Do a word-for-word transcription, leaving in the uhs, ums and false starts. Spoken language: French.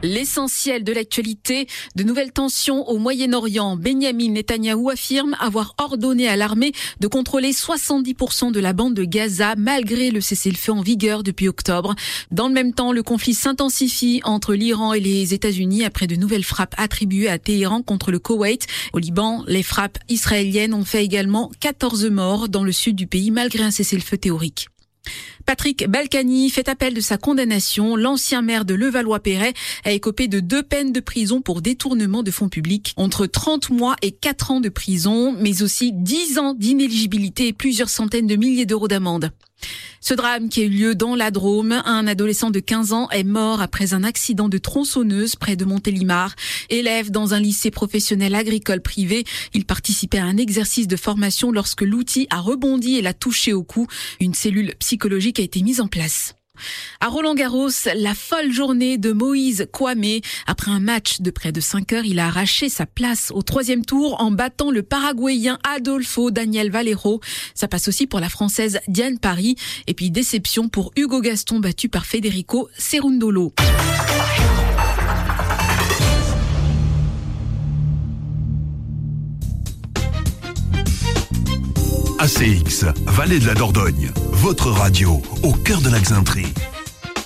L'essentiel de l'actualité, de nouvelles tensions au Moyen-Orient. Benyamin Netanyahou affirme avoir ordonné à l'armée de contrôler soixante-dix pour cent de la bande de Gaza malgré le cessez-le-feu en vigueur depuis octobre. Dans le même temps, le conflit s'intensifie entre l'Iran et les États-Unis après de nouvelles frappes attribuées à Téhéran contre le Koweït. Au Liban, les frappes israéliennes ont fait également quatorze morts dans le sud du pays malgré un cessez-le-feu théorique. Patrick Balkany fait appel de sa condamnation. L'ancien maire de Levallois-Perret a écopé de deux peines de prison pour détournement de fonds publics, entre trente mois et quatre ans de prison, mais aussi dix ans d'inéligibilité et plusieurs centaines de milliers d'euros d'amende. Ce drame qui a eu lieu dans la Drôme, un adolescent de quinze ans est mort après un accident de tronçonneuse près de Montélimar. Élève dans un lycée professionnel agricole privé, il participait à un exercice de formation lorsque l'outil a rebondi et l'a touché au cou. Une cellule psychologique a été mise en place. À Roland-Garros, la folle journée de Moïse Kouamé. Après un match de près de cinq heures, il a arraché sa place au troisième tour en battant le Paraguayen Adolfo Daniel Valero. Ça passe aussi pour la Française Diane Parry. Et puis déception pour Hugo Gaston battu par Federico Cerundolo. A C X, Vallée de la Dordogne, votre radio au cœur de la Xainterie.